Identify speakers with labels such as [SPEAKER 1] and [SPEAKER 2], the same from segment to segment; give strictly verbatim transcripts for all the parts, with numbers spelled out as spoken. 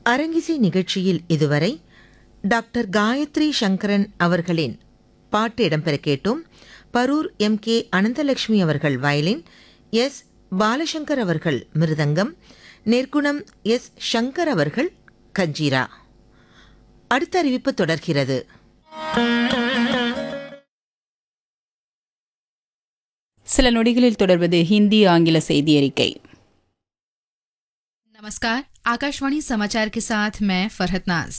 [SPEAKER 1] அரங்கிசை நிகழ்ச்சியில் இதுவரை டாக்டர் காயத்ரி சங்கரன் அவர்களின் பாட்டு இடம்பெற கேட்டோம். பரூர் எம் கே அனந்தலட்சுமி அவர்கள் வயலின், எஸ் பாலசங்கர் அவர்கள் மிருதங்கம், நெற்குணம் எஸ் சங்கர் அவர்கள் கஞ்சிரா. அடுத்த அறிவிப்பு தொடர்கிறது.
[SPEAKER 2] சில நொடிகளில் தொடர்வது हिंदी आंगिल செய்தி அறிக்கை.
[SPEAKER 3] नमस्कार, आकाशवाणी समाचार के साथ मैं फरहत नाज।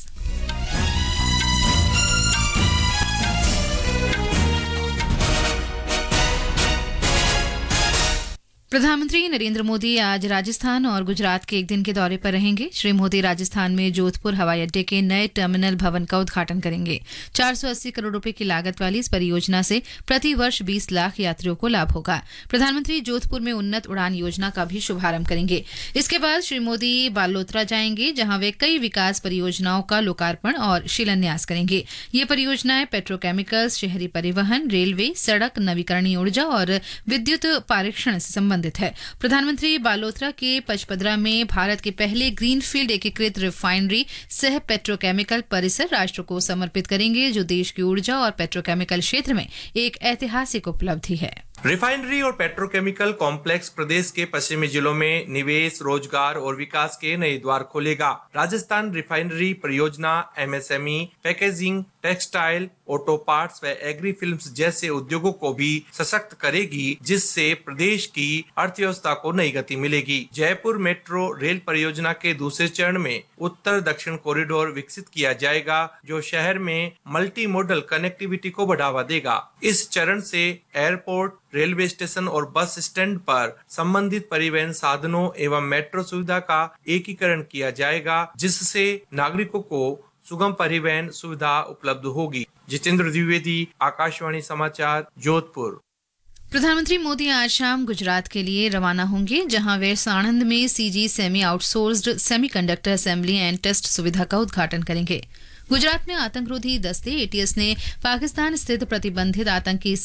[SPEAKER 3] प्रधानमंत्री नरेंद्र मोदी आज राजस्थान और गुजरात के एक दिन के दौरे पर रहेंगे। श्री मोदी राजस्थान में जोधपुर हवाई अड्डे के नए टर्मिनल भवन का उद्घाटन करेंगे। चार सौ अस्सी करोड़ रुपए की लागत वाली इस परियोजना से प्रति वर्ष बीस लाख यात्रियों को लाभ होगा। प्रधानमंत्री जोधपुर में उन्नत उड़ान योजना का भी शुभारंभ करेंगे। इसके बाद श्री मोदी बालोतरा जाएंगे, जहां वे कई विकास परियोजनाओं का लोकार्पण और शिलान्यास करेंगे। ये परियोजनाएं पेट्रोकेमिकल्स, शहरी परिवहन, रेलवे, सड़क, नवीकरणीय ऊर्जा और विद्युत पारेषण से संबंधित है। प्रधानमंत्री बालोतरा के पचपदरा में भारत के पहले ग्रीनफील्ड एकीकृत रिफाइनरी सह पेट्रोकेमिकल परिसर राष्ट्र को समर्पित करेंगे, जो देश की ऊर्जा और पेट्रोकेमिकल क्षेत्र में एक ऐतिहासिक उपलब्धि है।
[SPEAKER 4] रिफाइनरी और पेट्रोकेमिकल कॉम्प्लेक्स प्रदेश के पश्चिमी जिलों में निवेश, रोजगार और विकास के नए द्वार खोलेगा। राजस्थान रिफाइनरी परियोजना MSME, packaging, textile, auto parts व एग्री फिल्म्स जैसे उद्योगों को भी सशक्त करेगी, जिससे प्रदेश की अर्थव्यवस्था को नई गति मिलेगी। जयपुर मेट्रो रेल परियोजना के दूसरे चरण में उत्तर दक्षिण कॉरिडोर विकसित किया जाएगा, जो शहर में मल्टी मॉडल कनेक्टिविटी को बढ़ावा देगा। इस चरण से एयरपोर्ट, रेलवे स्टेशन और बस स्टैंड पर संबंधित परिवहन साधनों एवं मेट्रो सुविधा का एकीकरण किया जाएगा, जिससे नागरिकों को सुगम परिवहन सुविधा उपलब्ध होगी। जितेंद्र द्विवेदी, आकाशवाणी समाचार, जोधपुर।
[SPEAKER 3] प्रधानमंत्री मोदी आज शाम गुजरात के लिए रवाना होंगे, जहां वे साणंद में CG semi outsourced semiconductor assembly and test सुविधा का उद्घाटन करेंगे। गुजरात में आतंकरोधी दस्ते एटीएस ने पाकिस्तान स्थित प्रतिबंधित आतंकी